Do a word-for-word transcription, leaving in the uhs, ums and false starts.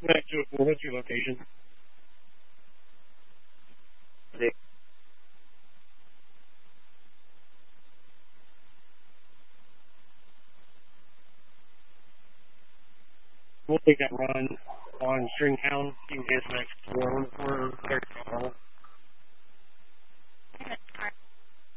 Back to it. Well, what's your location? We'll take that run on Stringtown. You can get the next one for